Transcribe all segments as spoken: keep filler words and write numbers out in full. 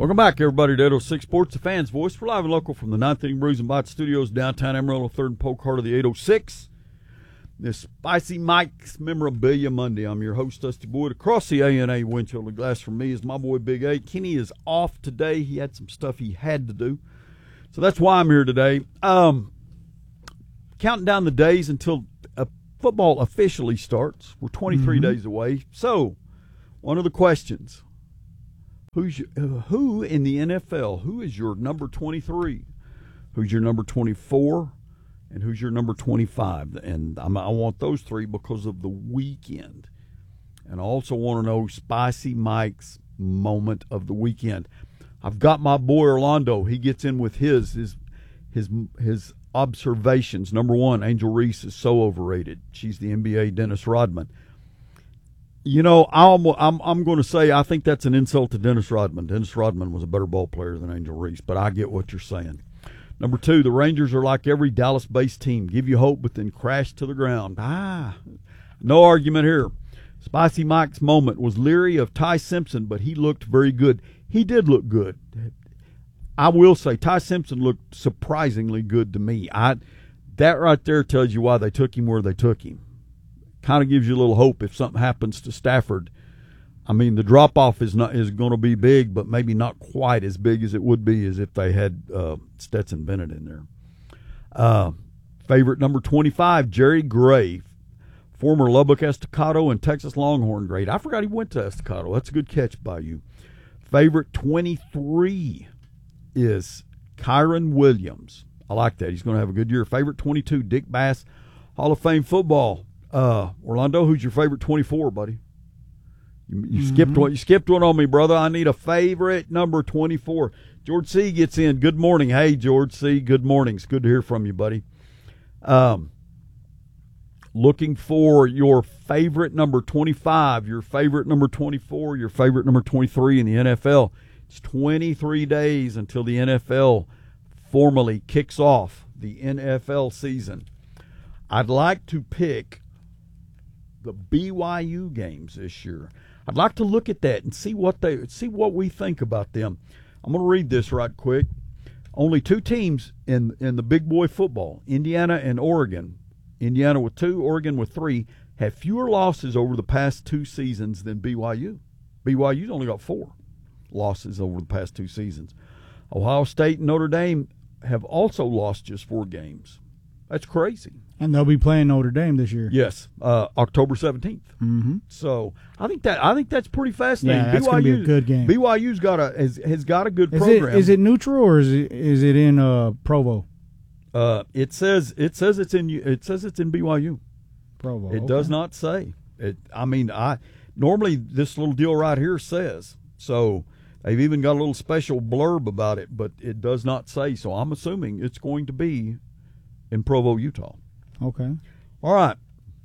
Welcome back, everybody, to eight oh six Sports, the fans' voice. We're live and local from the ninth Inning Brews and Bites Studios, downtown Amarillo, third and Polk, heart of the eight oh six. This Spicy Mike's Memorabilia Monday. I'm your host, Dusty Boyd. Across the A N A windshield glass from me is my boy, Big A. Kenny is off today. He had some stuff he had to do. So that's why I'm here today. Um, counting down the days until uh, football officially starts. We're twenty-three mm-hmm. days away. So, one of the questions. Who's your, uh, who in the N F L, who is your number twenty-three? Who's your number twenty-four? And who's your number twenty-five? And I'm, I want those three because of the weekend. And I also want to know Spicy Mike's moment of the weekend. I've got my boy Orlando. He gets in with his his his, his observations. Number one, Angel Reese is so overrated. She's the N B A Dennis Rodman. You know, I'm I'm I'm going to say I think that's an insult to Dennis Rodman. Dennis Rodman was a better ball player than Angel Reese, but I get what you're saying. Number two, the Rangers are like every Dallas-based team. Give you hope, but then crash to the ground. Ah, no argument here. Spicy Mike's moment was leery of Ty Simpson, but he looked very good. He did look good. I will say Ty Simpson looked surprisingly good to me. I that right there tells you why they took him where they took him. Kind of gives you a little hope if something happens to Stafford. I mean, the drop-off is not is going to be big, but maybe not quite as big as it would be as if they had uh, Stetson Bennett in there. Uh, favorite number twenty-five, Jerry Gray, former Lubbock Estacado and Texas Longhorn great. I forgot he went to Estacado. That's a good catch by you. Favorite twenty-three is Kyron Williams. I like that. He's going to have a good year. Favorite twenty-two, Dick Bass, Hall of Fame football. Uh, Orlando, who's your favorite twenty-four, buddy? You, you mm-hmm. skipped one. You skipped one on me, brother. I need a favorite number twenty-four. George C. gets in. Good morning. Hey, George C. Good morning. It's good to hear from you, buddy. Um, looking for your favorite number twenty-five, your favorite number twenty-four, your favorite number twenty-three in the N F L. It's twenty-three days until the N F L formally kicks off the N F L season. I'd like to pick the B Y U games this year. I'd like to look at that and see what they see what we think about them. I'm going to read this right quick. Only two teams in in the big boy football, Indiana and Oregon. Indiana with two, Oregon with three, have fewer losses over the past two seasons than B Y U. B Y U's only got four losses over the past two seasons. Ohio State and Notre Dame have also lost just four games. That's crazy. And they'll be playing Notre Dame this year. Yes, uh, October seventeenth. Mm-hmm. So I think that I think that's pretty fascinating. Yeah, that's going to be a good game. B Y U's got a has, has got a good is program. It, is it neutral or is it is it in uh, Provo? Uh, it says it says it's in it says it's in B Y U. Provo. It okay. does not say it. I mean, I normally this little deal right here says so. They've even got a little special blurb about it, but it does not say. So I'm assuming it's going to be in Provo, Utah. Okay. All right.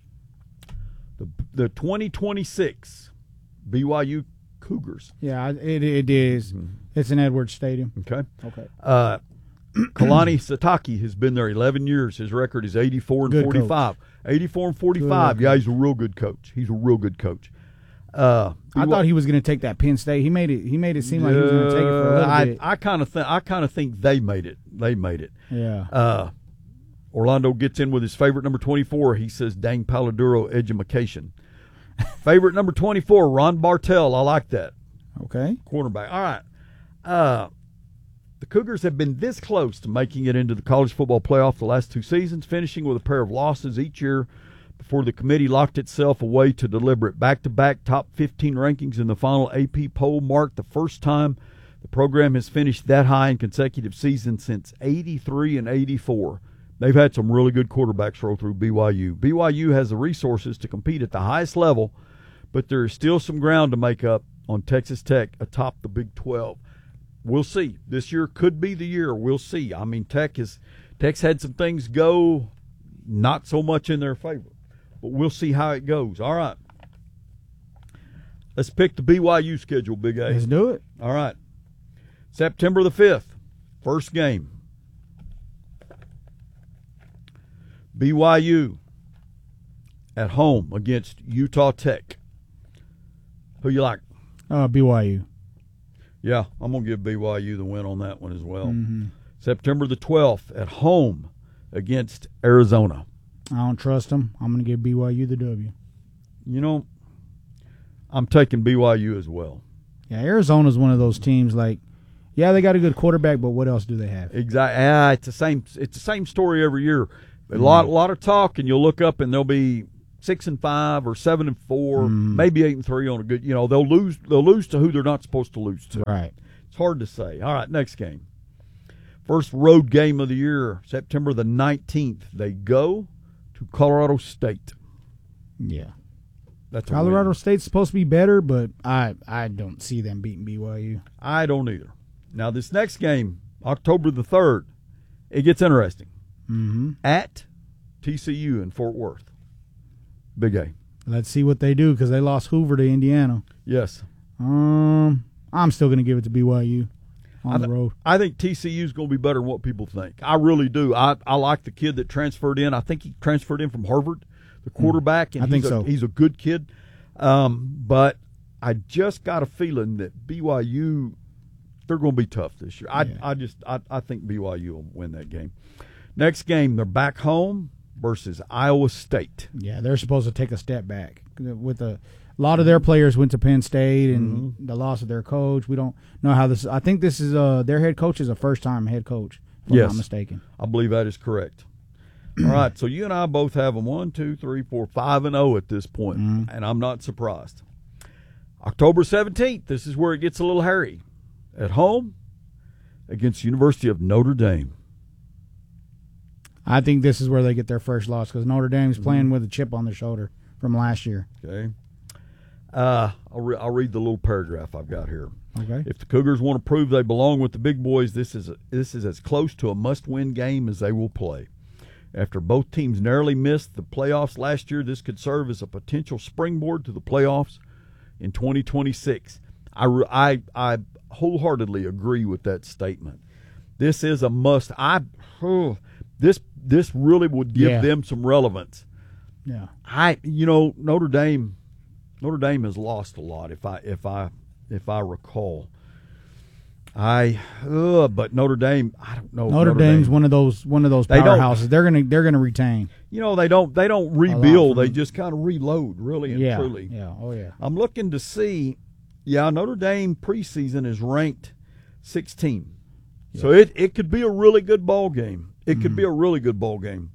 The the twenty twenty-six B Y U Cougars. Yeah, it it is. Mm-hmm. It's in Edwards Stadium. Okay. Okay. Uh, Kalani Sitake has been there eleven years. His record is eighty-four and forty-five. eighty-four and forty-five. Yeah, he's a real good coach. He's a real good coach. Uh, I thought he was going to take that Penn State. He made it. He made it seem like he was going to take it for a little I, bit. I kind of think. I kind of think they made it. They made it. Yeah. Uh, Orlando gets in with his favorite number twenty-four. He says, "Dang Paladuro education." Favorite number twenty-four, Ron Bartell. I like that. Okay. Quarterback. All right. Uh, the Cougars have been this close to making it into the college football playoff the last two seasons, finishing with a pair of losses each year before the committee locked itself away to deliberate back-to-back top fifteen rankings in the final A P poll marked the first time the program has finished that high in consecutive seasons since eighty-three and eighty-four. They've had some really good quarterbacks roll through B Y U. B Y U has the resources to compete at the highest level, but there is still some ground to make up on Texas Tech atop the Big twelve. We'll see. This year could be the year. We'll see. I mean, Tech is Tech's had some things go not so much in their favor, but we'll see how it goes. All right. Let's pick the B Y U schedule, Big A. Let's do it. All right. September the fifth, first game. B Y U at home against Utah Tech. Who you like? Uh, B Y U. Yeah, I'm going to give B Y U the win on that one as well. Mm-hmm. September the twelfth at home against Arizona. I don't trust them. I'm going to give B Y U the W. You know, I'm taking B Y U as well. Yeah, Arizona's one of those teams like, yeah, they got a good quarterback, but what else do they have? Exactly. Ah, it's the same. It's the same story every year. A lot, a lot of talk, and you'll look up and they'll be six and five or seven and four, Mm. maybe eight and three on a good. You know, they'll lose. They'll lose to who they're not supposed to lose to. Right. It's hard to say. All right, next game. First road game of the year, September the nineteenth. They go to Colorado State. Yeah. That's a Colorado win. State's supposed to be better, but I I don't see them beating B Y U. I don't either. Now, this next game, October the third, it gets interesting. Mm-hmm. At T C U in Fort Worth. Big A. Let's see what they do because they lost Hoover to Indiana. Yes. Um, I'm still going to give it to B Y U on I the th- road. I think T C U is going to be better than what people think. I really do. I, I like the kid that transferred in. I think he transferred in from Harvard, the quarterback, and I he's think a, so. he's a good kid. Um, but I just got a feeling that B Y U, they're going to be tough this year. I Yeah. I just I, I think B Y U will win that game. Next game, they're back home versus Iowa State. Yeah, they're supposed to take a step back. With a, a lot of their players went to Penn State and Mm-hmm. the loss of their coach. We don't know how this. I think this is uh their head coach is a first time head coach. If Yes. I'm not mistaken. I believe that is correct. All right, so you and I both have them one, two, three, four, five, and zero at this point, Mhm. and I'm not surprised. October seventeenth, this is where it gets a little hairy. At home against University of Notre Dame. I think this is where they get their first loss because Notre Dame's Mm-hmm. playing with a chip on their shoulder from last year. Okay, uh, I'll, re- I'll read the little paragraph I've got here. Okay. If the Cougars want to prove they belong with the big boys, this is a, this is as close to a must-win game as they will play. After both teams narrowly missed the playoffs last year, this could serve as a potential springboard to the playoffs in twenty twenty-six. I, re- I, I wholeheartedly agree with that statement. This is a must. I oh, this this really would give Yeah. them some relevance. Yeah. I you know Notre Dame Notre Dame has lost a lot if I if I if I recall. I uh, but Notre Dame I don't know. Notre, Dame's Dame, one of those one of those They don't- powerhouses. They're gonna they're gonna retain. you know they don't they don't lot rebuild. from- They just kind of reload really and Yeah. truly. Yeah. Oh yeah. I'm looking to see. Yeah, Notre Dame preseason is ranked sixteen. So it, it could be a really good ball game. It could be a really good ball game.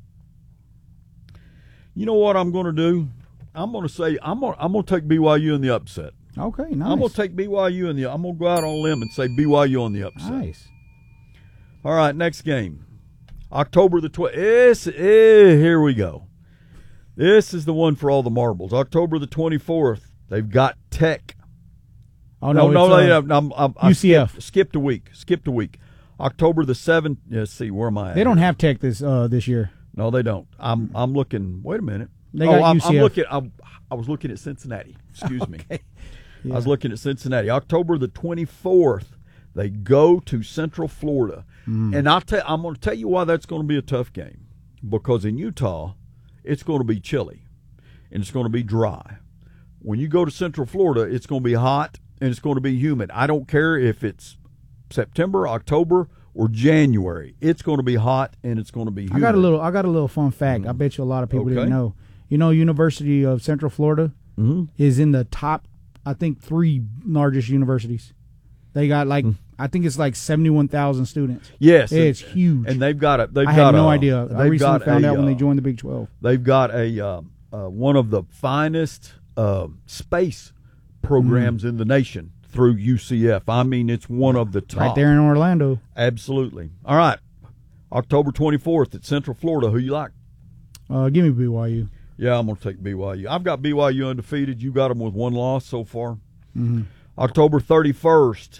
You know what I'm going to do? I'm going to say I'm going I'm going to take B Y U in the upset. Okay. Nice. I'm going to take B Y U in the. I'm going to go out on a limb and say B Y U on the upset. Nice. All right, next game, October the twelfth. This, eh, here we go. This is the one for all the marbles. October the twenty-fourth. They've got Tech. Oh No, no, no, it's, no, uh, no, I'm, I'm, I U C F. Skipped, skipped a week. Skipped a week. October the seventh. Let's see, where am I at? They don't here? have Tech this uh this year. No, they don't. I'm I'm looking. Wait a minute. They oh, got I'm, U C F. I'm looking. I, I was looking at Cincinnati. Excuse me. I was looking at Cincinnati. October the twenty-fourth. They go to Central Florida, Mm. and I'll tell. I'm going to tell you why that's going to be a tough game, because in Utah, it's going to be chilly, and it's going to be dry. When you go to Central Florida, it's going to be hot and it's going to be humid. I don't care if it's September, October, or January. It's going to be hot and it's going to be humid. I got a little I got a little fun fact. I bet you a lot of people Okay. didn't know. You know, University of Central Florida Mhm. is in the top, I think, three largest universities. They got like I think it's like seventy one thousand students. Yes, It's and, huge. and they've got a. They've I got had no a, idea. I they've recently got found a, out when they uh, joined the Big twelve. They've got a uh, uh, one of the finest uh, space programs in the nation through U C F. I mean, it's one of the top. Right there in Orlando. Absolutely. All right, October twenty-fourth at Central Florida. Who you like? Uh, give me B Y U. Yeah, I'm going to take B Y U. I've got B Y U undefeated. You got them with one loss so far. Mm-hmm. October thirty-first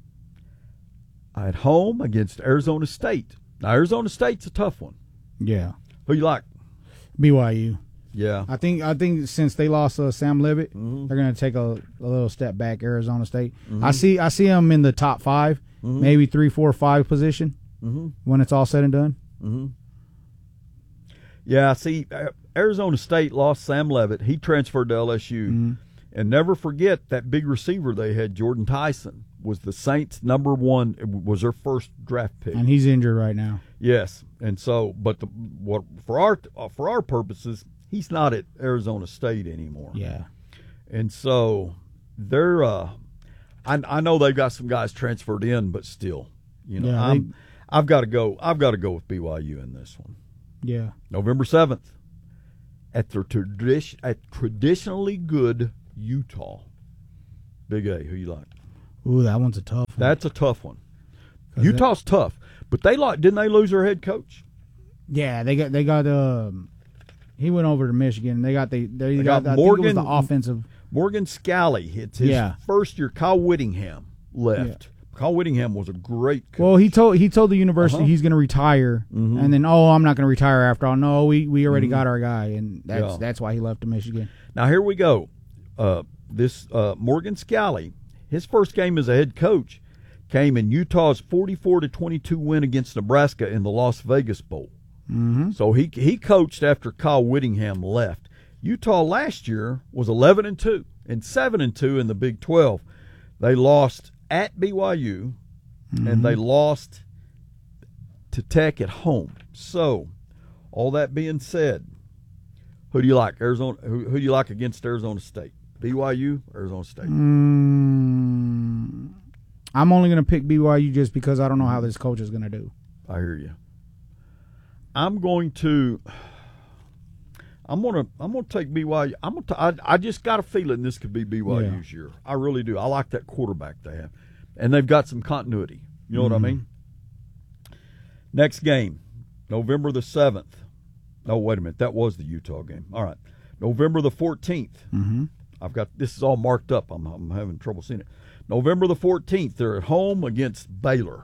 at home against Arizona State. Now, Arizona State's a tough one. Yeah, Who you like? B Y U. Yeah. I think I think since they lost uh, Sam Levitt, Mhm. they're going to take a, a little step back. Arizona State. Mm-hmm. I see I see them in the top 5 Mhm. maybe three, four, five position Mm-hmm. when it's all said and done. Mm-hmm. Yeah, see, uh, Arizona State lost Sam Levitt. He transferred to L S U. Mhm. And never forget that big receiver they had, Jordan Tyson. was the Saints' number one, was their first draft pick. And he's injured right now. Yes, and so, but the, what for our for our purposes, he's not at Arizona State anymore. Yeah. And so they're, uh, I, I know they've got some guys transferred in, but still, you know, Yeah, I'm, they- I've got to go. I've got to go with B Y U in this one. Yeah. November seventh, at the tradition at traditionally good Utah. Big A, who you like? Ooh, that one's a tough one. That's a tough one. 'Cause Utah's tough, but they like didn't they lose their head coach? Yeah, they got they got um he went over to Michigan. They got they they, They got, got I think it was Morgan- the offensive. Morgan Scally. It's his Yeah. first year. Kyle Whittingham left. Kyle Whittingham was a great coach. Well, he told he told the university Uh-huh. he's going to retire, Mhm. and then oh, I'm not going to retire after all. No, we we already Mhm. got our guy, and that's Yeah. that's why he left to Michigan. Now here we go. Uh, this uh, Morgan Scally, his first game as a head coach came in Utah's forty-four to twenty-two win against Nebraska in the Las Vegas Bowl. Mm-hmm. So he he coached after Kyle Whittingham left. Utah last year was eleven and two and seven and two in the Big twelve. They lost at B Y U and they lost to Tech at home. So, all that being said, who do you like? Arizona who, who do you like against Arizona State? B Y U, Arizona State. Mm, I'm only going to pick B Y U just because I don't know how this coach is going to do. I hear you. I'm going to I'm gonna I'm gonna take B Y U. I'm gonna t- I, I just got a feeling this could be B Y U's year. I really do. I like that quarterback they have, and they've got some continuity. You know Mm-hmm. what I mean? Next game, November the seventh. No, wait a minute. That was the Utah game. All right, November the fourteenth. Mm-hmm. I've got this is all marked up. I'm I'm having trouble seeing it. November the fourteenth. They're at home against Baylor.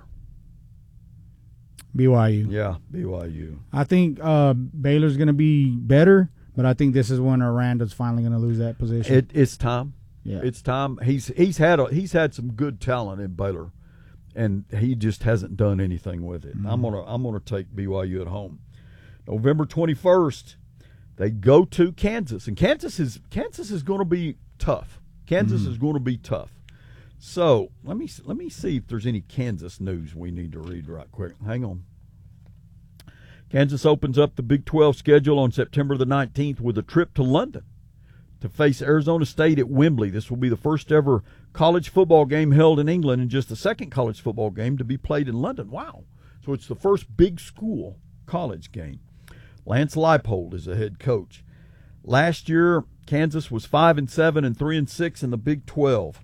B Y U. Yeah, B Y U. I think uh, Baylor's going to be better, but I think this is when Aranda's finally going to lose that position. It, it's time. Yeah. It's time. He's he's had a, he's had some good talent in Baylor, and he just hasn't done anything with it. Mm-hmm. I'm gonna I'm gonna take B Y U at home. November twenty-first, they go to Kansas, and Kansas is Kansas is going to be tough. Kansas Mm-hmm. is going to be tough. So let me let me see if there's any Kansas news we need to read right quick. Hang on. Kansas opens up the Big twelve schedule on September the nineteenth with a trip to London to face Arizona State at Wembley. This will be the first ever college football game held in England and just the second college football game to be played in London. Wow. So it's the first big school college game. Lance Leipold is the head coach. Last year, Kansas was five and seven and three and six in the Big twelve.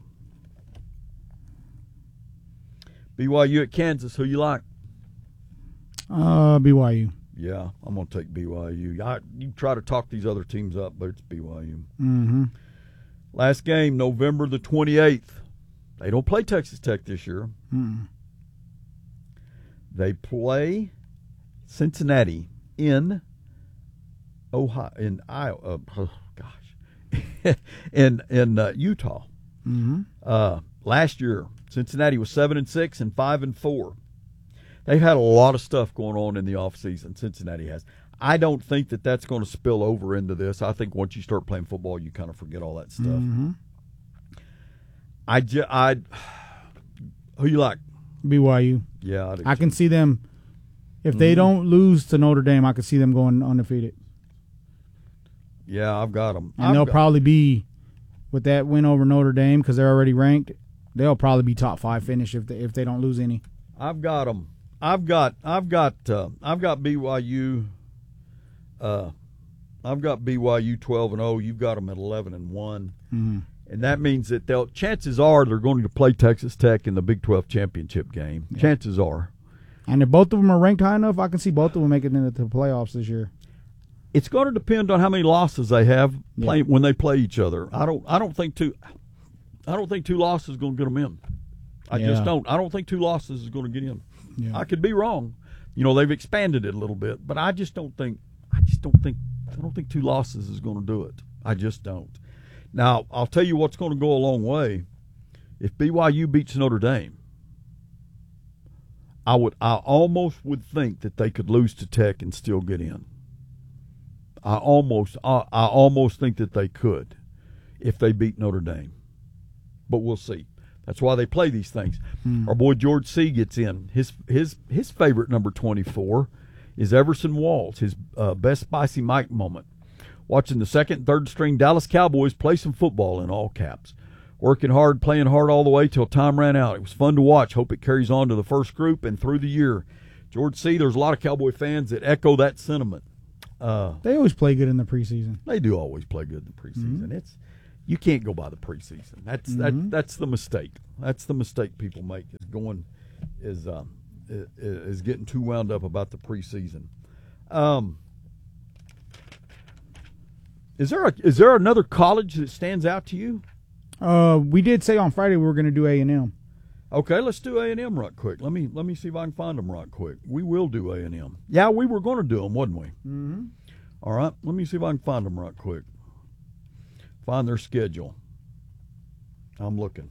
B Y U at Kansas, who you like? uh, B Y U. Yeah, I'm going to take B Y U. I, you try to talk these other teams up, but it's B Y U. Mm-hmm. Last game, November the twenty-eighth. They don't play Texas Tech this year. Mm-mm. They play Cincinnati in Ohio, in Iowa. Oh, gosh, in in uh, Utah. Mm-hmm. Uh, last year, Cincinnati was seven and six and five and four. They've had a lot of stuff going on in the offseason. Cincinnati has. I don't think that that's going to spill over into this. I think once you start playing football, you kind of forget all that stuff. Mm-hmm. I, ju- I, who you like? B Y U. Yeah, I, do I too. can see them if they Mhm. don't lose to Notre Dame. I can see them going undefeated, Yeah, I've got them. and they'll probably be with that win over Notre Dame because they're already ranked. They'll probably be top five finish if they, if they don't lose any. I've got them. I've got. I've got. Uh, I've got B Y U. Uh, I've got B Y U twelve and zero. You've got them at eleven and one, Mm-hmm. and that means that they'll. Chances are they're going to play Texas Tech in the Big twelve championship game. Yeah. Chances are. And if both of them are ranked high enough, I can see both of them making it into the playoffs this year. It's going to depend on how many losses they have Yeah. play, when they play each other. I don't. I don't think two. I don't think two losses is going to get them in. I Yeah. just don't. I don't think two losses is going to get in. Yeah. I could be wrong. You know, they've expanded it a little bit, but I just don't think. I just don't think. I don't think two losses is going to do it. I just don't. Now, I'll tell you what's going to go a long way. If B Y U beats Notre Dame, I would. I almost would think that they could lose to Tech and still get in. I almost. I, I almost think that they could, if they beat Notre Dame. But we'll see. That's why they play these things. Hmm. Our boy George C. gets in. His his his favorite number twenty-four is Everson Walls, his uh, best Spicy Mike moment. Watching the second and third string Dallas Cowboys play some football in all caps. Working hard, playing hard all the way till time ran out. It was fun to watch. Hope it carries on to the first group and through the year. George C., there's a lot of Cowboy fans that echo that sentiment. Uh, They always play good in the preseason. they do always play good in the preseason. Mm-hmm. It's you can't go by the preseason. That's Mm-hmm. that that's the mistake. That's the mistake people make is going is um is, is getting too wound up about the preseason. Um, is there a, is there another college that stands out to you? Uh, we did say on Friday we were going to do A and M. Okay, let's do A and M right quick. Let me let me see if I can find them right quick. We will do A and M. Yeah, we were going to do them, wasn't we? Mm-hmm. All right, let me see if I can find them right quick. Find their schedule. I'm looking.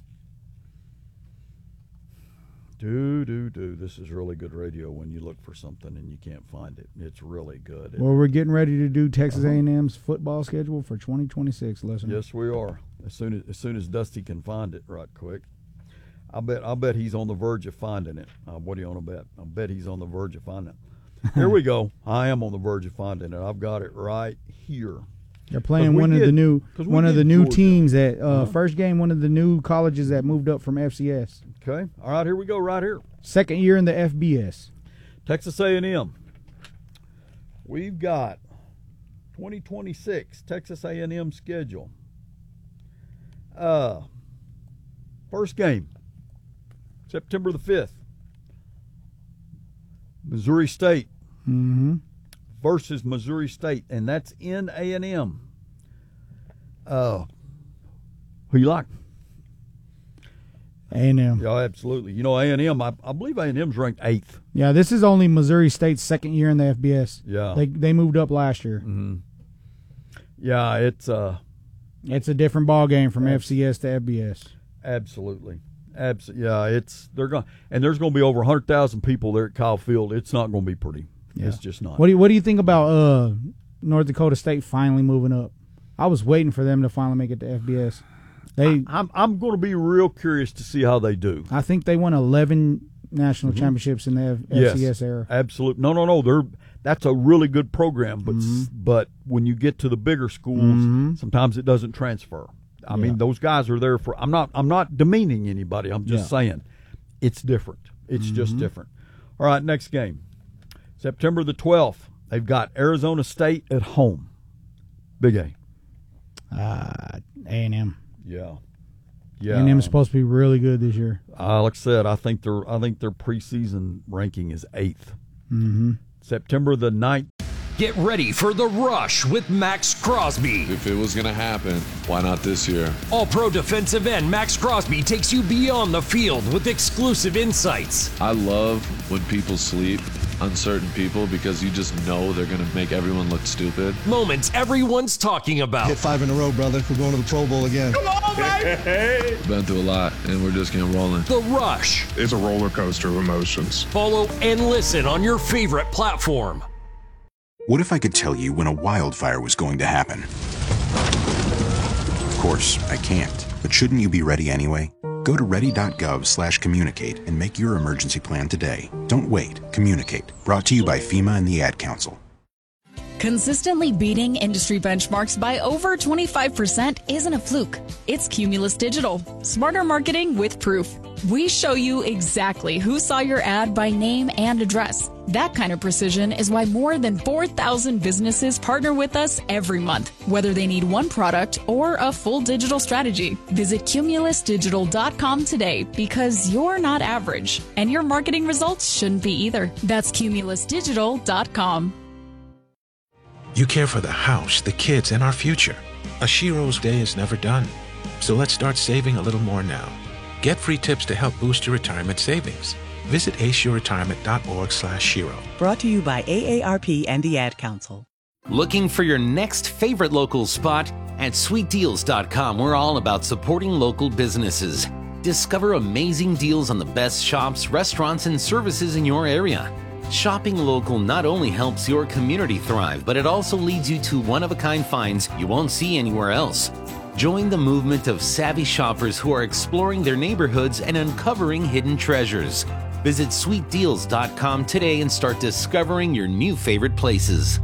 Do, do, do. This is really good radio when you look for something and you can't find it. It's really good. Well, we're getting ready to do Texas A and M's football schedule for twenty twenty-six, listener. Yes, we are. As soon as, as soon as Dusty can find it right quick. I bet I bet he's on the verge of finding it. Uh, what do you want to bet? I bet he's on the verge of finding it. Here we go. I am on the verge of finding it. I've got it right here. They're playing we one did- of the new 'cause we one of did the new Georgia. teams that uh, Uh-huh. first game. One of the new colleges that moved up from F C S. Okay. All right, here we go right here. Second year in the F B S. Texas A and M. We've got twenty twenty-six Texas A and M schedule. Uh, first game, September the fifth. Missouri State Mm-hmm. versus Missouri State, and that's in A and M. Uh, who you like? A and M. Yeah, absolutely. You know, A and M, I, I believe A and M's ranked eighth. Yeah, this is only Missouri State's second year in the F B S. Yeah. They they moved up last year. Mm-hmm. Yeah, it's uh, It's a different ball game from Abs- F C S to F B S. absolutely. Abs- yeah, it's they're going and there's going to be over one hundred thousand people there at Kyle Field. It's not going to be pretty. Yeah. It's just not. What do you, what do you think about uh, North Dakota State finally moving up? I was waiting for them to finally make it to F B S. They, I'm I'm going to be real curious to see how they do. I think they won eleven national championships in the F- Yes, F C S era. absolutely. No, no, no. They're that's a really good program, but Mm-hmm. s but when you get to the bigger schools, Mhm. sometimes it doesn't transfer. I Yeah. mean, those guys are there for. I'm not. I'm not demeaning anybody. I'm just Yeah. saying, it's different. It's Mm-hmm. just different. All right, next game, September the twelfth. They've got Arizona State at home. Big A. Uh, A and M. Yeah. A Yeah. and M is supposed to be really good this year. Uh, like I said, I think their I think their preseason ranking is eighth. Mm-hmm. September the ninth. Get ready for The Rush with Max Crosby. If it was going to happen, why not this year? All-pro defensive end Max Crosby takes you beyond the field with exclusive insights. I love when people sleep on certain people because you just know they're going to make everyone look stupid. Moments everyone's talking about. Hit five in a row, brother. We're going to the Pro Bowl again. Been through a lot, and we're just getting rolling. The Rush. It's a roller coaster of emotions. Follow and listen on your favorite platform. What if I could tell you when a wildfire was going to happen? Of course, I can't. But shouldn't you be ready anyway? Go to ready.gov slash communicate and make your emergency plan today. Don't wait. Communicate. Brought to you by FEMA and the Ad Council. Consistently beating industry benchmarks by over twenty-five percent isn't a fluke. It's Cumulus Digital. Smarter marketing with proof. We show you exactly who saw your ad by name and address. That kind of precision is why more than four thousand businesses partner with us every month, whether they need one product or a full digital strategy. Visit cumulus digital dot com today because you're not average, and your marketing results shouldn't be either. That's cumulus digital dot com. You care for the house, the kids, and our future. A Shiro's day is never done. So let's start saving a little more now. Get free tips to help boost your retirement savings. Visit ace your retirement dot org slash Shiro. Brought to you by A A R P and the Ad Council. Looking for your next favorite local spot? At sweet deals dot com, we're all about supporting local businesses. Discover amazing deals on the best shops, restaurants, and services in your area. Shopping local not only helps your community thrive, but it also leads you to one-of-a-kind finds you won't see anywhere else. Join the movement of savvy shoppers who are exploring their neighborhoods and uncovering hidden treasures. Visit sweet deals dot com today and start discovering your new favorite places.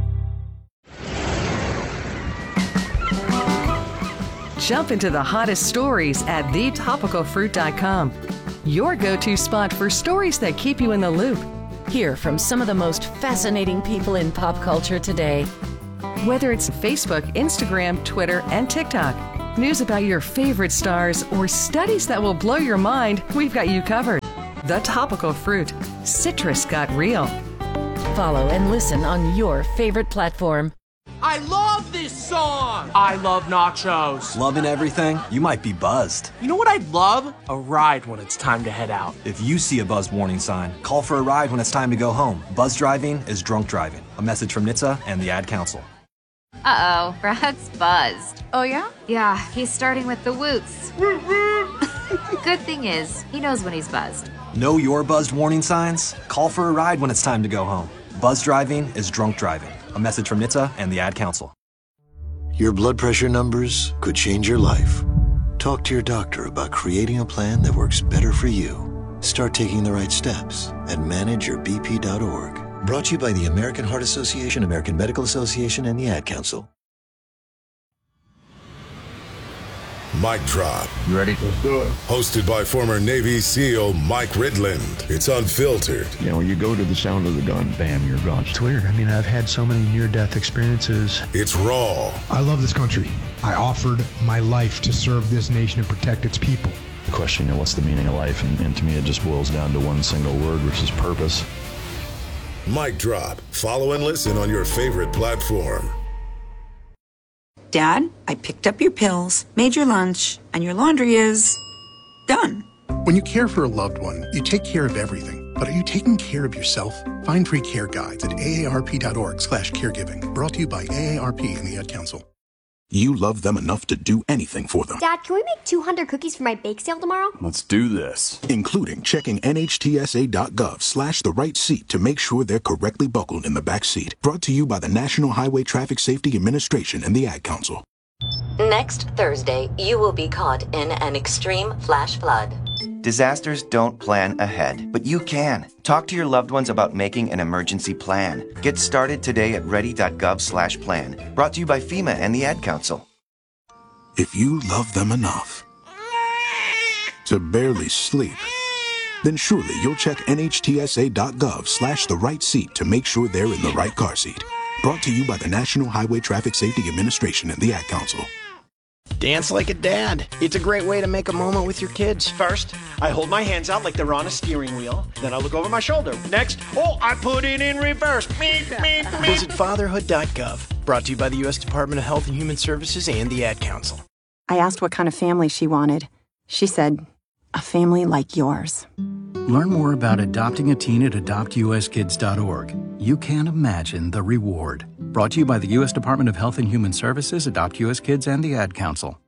Jump into the hottest stories at the topical fruit dot com. Your go-to spot for stories that keep you in the loop. Hear from some of the most fascinating people in pop culture today. Whether it's Facebook, Instagram, Twitter, and TikTok, news about your favorite stars, or studies that will blow your mind, we've got you covered. The Topical Fruit. Citrus got real. Follow and listen on your favorite platform. I love this song! I love nachos. Loving everything? You might be buzzed. You know what I'd love? A ride when it's time to head out. If you see a buzzed warning sign, call for a ride when it's time to go home. Buzz driving is drunk driving. A message from N H T S A and the Ad Council. Uh-oh, Brad's buzzed. Oh, yeah? Yeah, he's starting with the woots. Good thing is, he knows when he's buzzed. Know your buzzed warning signs? Call for a ride when it's time to go home. Buzz driving is drunk driving. A message from N H T S A and the Ad Council. Your blood pressure numbers could change your life. Talk to your doctor about creating a plan that works better for you. Start taking the right steps at manage your b p dot org. Brought to you by the American Heart Association, American Medical Association, and the Ad Council. Mic Drop. You ready? Let's do it. Hosted by former Navy SEAL Mike Ridland. It's unfiltered. You know, when you go to the sound of the gun, bam, you're gone. It's weird. I mean, I've had so many near-death experiences. It's raw. I love this country. I offered my life to serve this nation and protect its people. The question, you know, what's the meaning of life? And, and to me, it just boils down to one single word, which is purpose. Mic Drop. Follow and listen on your favorite platform. Dad, I picked up your pills, made your lunch, and your laundry is done. When you care for a loved one, you take care of everything. But are you taking care of yourself? Find free care guides at A A R P dot org slash caregiving. Brought to you by A A R P and the Ad Council. You love them enough to do anything for them. Dad, can we make two hundred cookies for my bake sale tomorrow? Let's do this. Including checking N H T S A dot gov slash the right seat to make sure they're correctly buckled in the back seat. Brought to you by the National Highway Traffic Safety Administration and the Ad Council. Next Thursday, you will be caught in an extreme flash flood. Disasters don't plan ahead, but you can. Talk to your loved ones about making an emergency plan. Get started today at ready dot gov slash plan. Brought to you by FEMA and the Ad Council. If you love them enough to barely sleep, then surely you'll check N H T S A dot gov slash the right seat to make sure they're in the right car seat. Brought to you by the National Highway Traffic Safety Administration and the Ad Council. Dance like a dad. It's a great way to make a moment with your kids. First, I hold my hands out like they're on a steering wheel. Then I look over my shoulder. Next, oh, I put it in reverse. Meep, meep, meep. Visit fatherhood dot gov. Brought to you by the U S Department of Health and Human Services and the Ad Council. I asked what kind of family she wanted. She said, a family like yours. Learn more about adopting a teen at adopt U S kids dot org. You can't imagine the reward. Brought to you by the U S Department of Health and Human Services, Adopt U S Kids, and the Ad Council.